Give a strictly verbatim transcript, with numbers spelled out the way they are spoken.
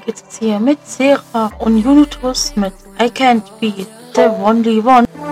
ist jetzt hier mit Sera und Julitus mit I Can't Be the Only One.